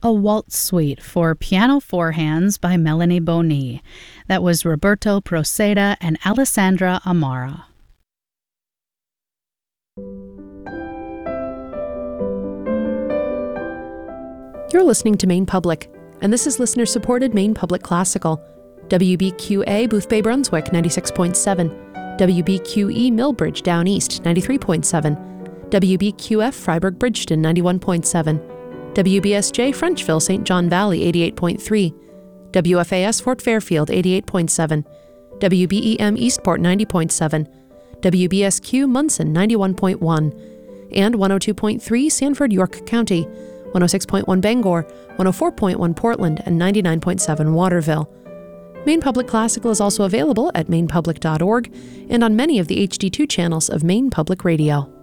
A Waltz Suite for Piano Four Hands by Melanie Boni. That was Roberto Proceda and Alessandra Amara. You're listening to Maine Public, and this is listener-supported Maine Public Classical. WBQA Boothbay Brunswick 96.7, WBQE Millbridge Down East 93.7, WBQF Freiburg Bridgeton 91.7, WBSJ Frenchville St. John Valley 88.3, WFAS Fort Fairfield 88.7, WBEM Eastport 90.7, WBSQ Munson 91.1, and 102.3 Sanford York County, 106.1 Bangor, 104.1 Portland, and 99.7 Waterville. Maine Public Classical is also available at mainepublic.org and on many of the HD2 channels of Maine Public Radio.